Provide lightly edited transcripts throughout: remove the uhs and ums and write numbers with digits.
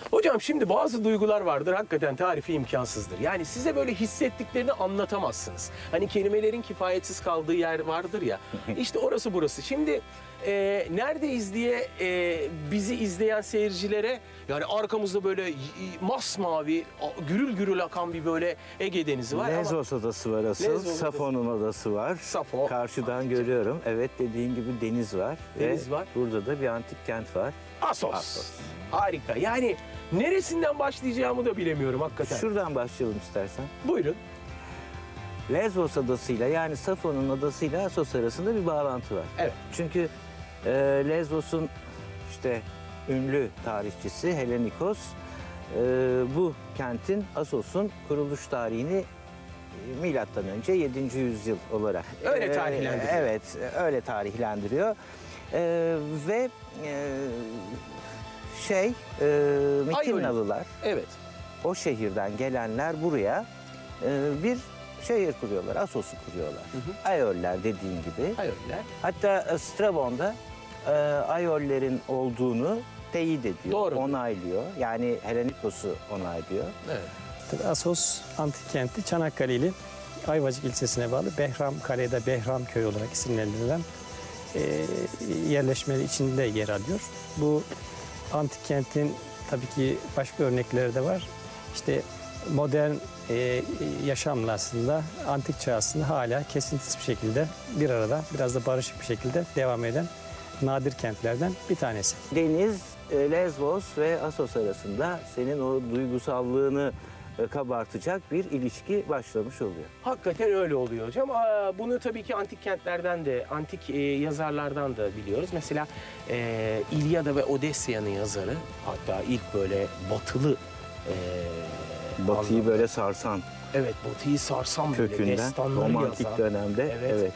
Hocam şimdi bazı duygular vardır, hakikaten tarifi imkansızdır. Yani size böyle hissettiklerini anlatamazsınız. Hani kelimelerin kifayetsiz kaldığı yer vardır ya. İşte orası burası. Şimdi neredeyiz diye bizi izleyen seyircilere, yani arkamızda böyle masmavi, gürül gürül akan bir böyle Ege Denizi var. Lesbos adası var asıl. Lesbos adası. Safon'un adası var. Safo. Karşıdan görüyorum. Evet, dediğin gibi deniz var. Deniz var. Burada da bir antik kent var. Assos. Harika. Yani neresinden başlayacağımı da bilemiyorum hakikaten. Şuradan başlayalım istersen. Buyurun. Lesbos adasıyla, yani Safon'un adasıyla Assos arasında bir bağlantı var. Evet. Çünkü Lesbos'un işte ünlü tarihçisi Helenikos bu kentin, Assos'un kuruluş tarihini milattan önce 7. yüzyıl olarak Öyle tarihlendiriyor. Evet, öyle tarihlendiriyor. Ve Mitilnalılar, Evet. o şehirden gelenler buraya bir şehir kuruyorlar, Assos'u kuruyorlar. Aioller dediğin gibi. Aioller. Hatta Strabon'da Aiollerin olduğunu teyit ediyor, Doğru. onaylıyor. Yani Helenikos'u onaylıyor. Evet. Assos antik kenti Çanakkale'li Ayvacık ilçesine bağlı Behram Kale'de Behram Köyü olarak isimlendirilen yerleşmeleri içinde yer alıyor. Bu antik kentin tabii ki başka örnekleri de var. İşte modern yaşamla aslında antik çağ aslında hala kesintisiz bir şekilde bir arada, biraz da barışık bir şekilde devam eden nadir kentlerden bir tanesi. Deniz, Lesbos ve Assos arasında senin o duygusallığını kabartacak bir ilişki başlamış oluyor. Hakikaten öyle oluyor hocam. Bunu tabii ki antik kentlerden de, antik yazarlardan da biliyoruz. Mesela İlyada ve Odesya'nın yazarı, hatta ilk böyle batılı Batıyı böyle sarsan, evet, Batı'yı sarsan böyle kökünden, destanları romantik yazan, dönemde. Evet.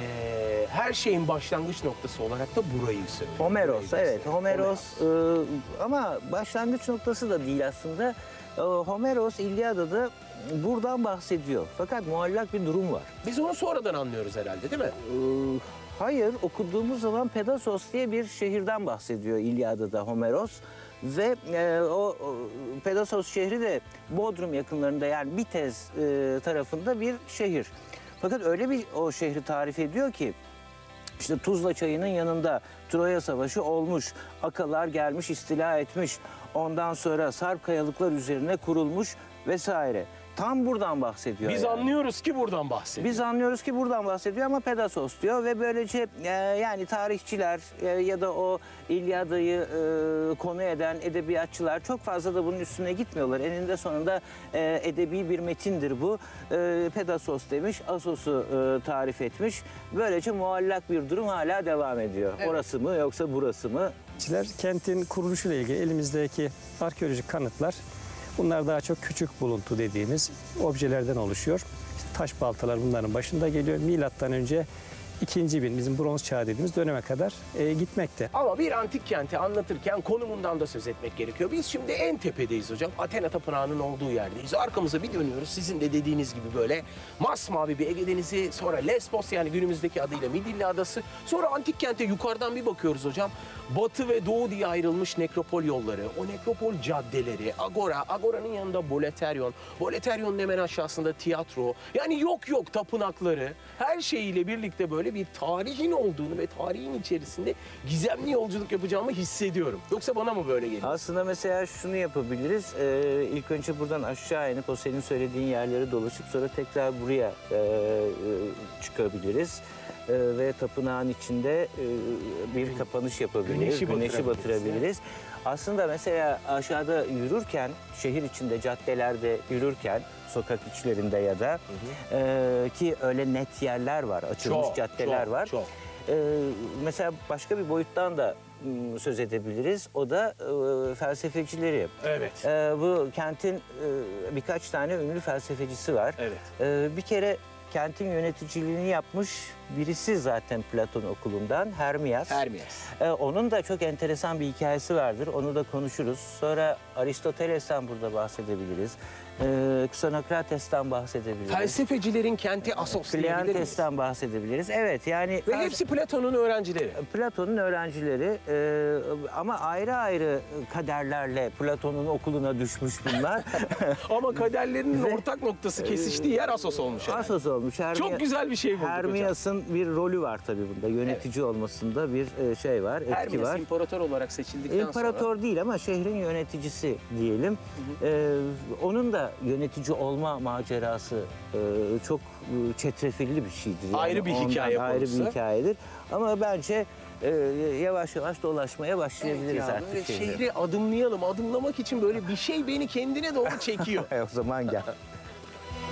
her şeyin başlangıç noktası olarak da burayı söylüyor. Homeros, Burayı evet. gösteriyor. Homeros ama başlangıç noktası da değil aslında. Homeros İlyada'da buradan bahsediyor. Fakat muallak bir durum var. Biz onu sonradan anlıyoruz herhalde, değil mi? Hayır, okuduğumuz zaman Pedasos diye bir şehirden bahsediyor İlyada'da Homeros. Ve o Pedasos şehri de Bodrum yakınlarında, yani Bitez tarafında bir şehir. Fakat öyle bir o şehri tarif ediyor ki, işte Tuzla Çayı'nın yanında Troya Savaşı olmuş, Akalar gelmiş istila etmiş, ondan sonra Sarp kayalıklar üzerine kurulmuş vesaire. Tam buradan bahsediyor. Biz anlıyoruz ki buradan bahsediyor. Biz anlıyoruz ki buradan bahsediyor ama Pedasos diyor ve böylece yani tarihçiler ya da o İlyada'yı konu eden edebiyatçılar çok fazla da bunun üstüne gitmiyorlar. Eninde sonunda edebi bir metindir bu. Pedasos demiş, Assos'u tarif etmiş. Böylece muallak bir durum hala devam ediyor. Evet. Orası mı yoksa burası mı? Kentin kuruluşuyla ilgili elimizdeki arkeolojik kanıtlar, bunlar daha çok küçük buluntu dediğimiz objelerden oluşuyor. İşte taş baltalar bunların başında geliyor. Milattan önce 2000 bizim bronz çağı dediğimiz döneme kadar gitmekte. Ama bir antik kenti anlatırken konumundan da söz etmek gerekiyor. Biz şimdi en tepedeyiz hocam. Athena Tapınağı'nın olduğu yerdeyiz. Arkamıza bir dönüyoruz. Sizin de dediğiniz gibi böyle masmavi bir Ege Denizi, sonra Lesbos, yani günümüzdeki adıyla Midilli Adası. Sonra antik kente yukarıdan bir bakıyoruz hocam. Batı ve doğu diye ayrılmış nekropol yolları, o nekropol caddeleri, agora, agoranın yanında boleteryon, boleteryonun hemen aşağısında tiyatro. Yani yok tapınakları, her şeyiyle birlikte böyle bir tarihin olduğunu ve tarihin içerisinde gizemli yolculuk yapacağımı hissediyorum. Yoksa bana mı böyle geliyor? Aslında mesela şunu yapabiliriz. İlk önce buradan aşağı inip o senin söylediğin yerleri dolaşıp sonra tekrar buraya çıkabiliriz. Ve tapınağın içinde bir kapanış yapabiliriz. Güneşi batırabiliriz. Aslında mesela aşağıda yürürken, şehir içinde caddelerde yürürken, sokak içlerinde ya da ki öyle net yerler var, açılmış caddeler var. Çok. Mesela başka bir boyuttan da söz edebiliriz. O da felsefecileri. Evet. Bu kentin birkaç tane ünlü felsefecisi var. Evet. Bir kere kentin yöneticiliğini yapmış birisi zaten Platon okulundan, Hermias. Onun da çok enteresan bir hikayesi vardır. Onu da konuşuruz. Sonra Aristoteles'ten burada bahsedebiliriz. Xenokrates'ten bahsedebiliriz. Felsefecilerin kenti Assos diyebilir miyiz? Kleantes'ten bahsedebiliriz. Evet, yani Ve hepsi Platon'un öğrencileri. Platon'un öğrencileri ama ayrı ayrı kaderlerle Platon'un okuluna düşmüş bunlar. Ama kaderlerinin ortak noktası kesiştiği yer Assos olmuş. Yani. Assos olmuş. Çok güzel bir şey bulduk hocam. Hermias'ın bir rolü var tabii bunda. Yönetici olmasında bir şey var, etki Hermes var. imparator olarak seçildikten İmparator sonra. değil ama şehrin yöneticisi diyelim. Onun da yönetici olma macerası çok çetrefilli bir şeydir. Yani Ayrı bir ondan hikaye ayrı konusu. bir hikayedir. Ama bence yavaş yavaş dolaşmaya başlayabiliriz Evet ya, artık. böyle şehre. şehri adımlayalım. Adımlamak için böyle bir şey beni kendine doğru çekiyor. O zaman gel.